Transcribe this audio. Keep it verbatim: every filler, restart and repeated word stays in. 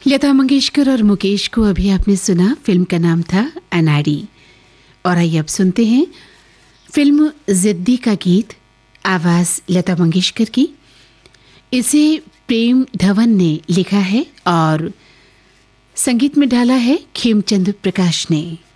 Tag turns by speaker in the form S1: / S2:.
S1: लता मंगेशकर और मुकेश को अभी आपने सुना। फिल्म का नाम था अनाड़ी। और आइए अब सुनते हैं फिल्म जिद्दी का गीत, आवाज़ लता मंगेशकर की। इसे प्रेम धवन ने लिखा है और संगीत में डाला है खेमचंद प्रकाश ने।